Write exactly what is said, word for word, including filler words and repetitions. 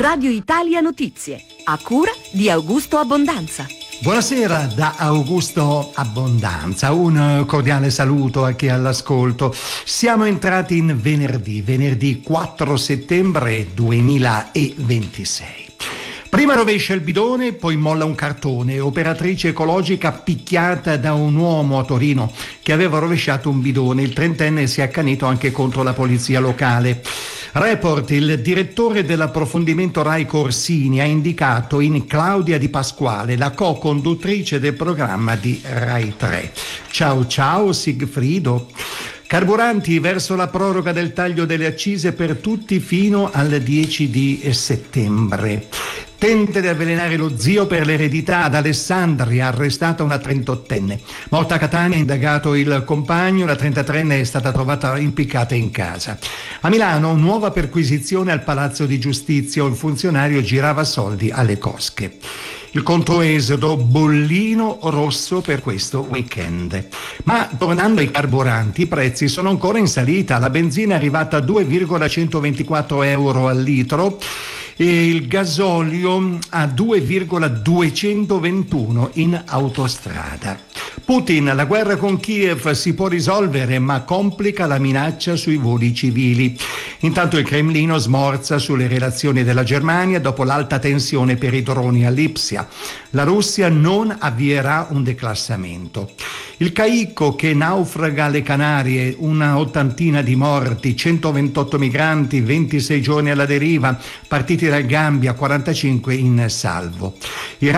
Radio Italia Notizie, a cura di Augusto Abbondanza. Buonasera da Augusto Abbondanza, un cordiale saluto a chi è all'ascolto. Siamo entrati in venerdì, venerdì quattro settembre duemilaventisei. Prima rovescia il bidone, poi molla un cartone. Operatrice ecologica picchiata da un uomo a Torino che aveva rovesciato un bidone. Il trentenne si è accanito anche contro la polizia locale. Report: il direttore dell'approfondimento Rai Corsini ha indicato in Claudia Di Pasquale la co-conduttrice del programma di Rai tre. Ciao ciao Sigfrido. Carburanti, verso la proroga del taglio delle accise per tutti fino al dieci di settembre. Tenta di avvelenare lo zio per l'eredità. Ad Alessandria, arrestata una trentottenne. Morta a Catania, indagato il compagno, la trentatreenne è stata trovata impiccata in casa. A Milano, nuova perquisizione al Palazzo di Giustizia, un funzionario girava soldi alle cosche. Il controesodo, bollino rosso per questo weekend. Ma tornando ai carburanti, i prezzi sono ancora in salita. La benzina è arrivata a due virgola centoventiquattro euro al litro e il gasolio a due virgola duecentoventuno in autostrada. Putin: la guerra con Kiev si può risolvere, ma complica la minaccia sui voli civili. Intanto il Cremlino smorza sulle relazioni della Germania dopo l'alta tensione per i droni a Lipsia. La Russia non avvierà un declassamento. Il Caicco che naufraga alle Canarie, una ottantina di morti, centoventotto migranti, ventisei giorni alla deriva, partiti dal Gambia, quarantacinque in salvo.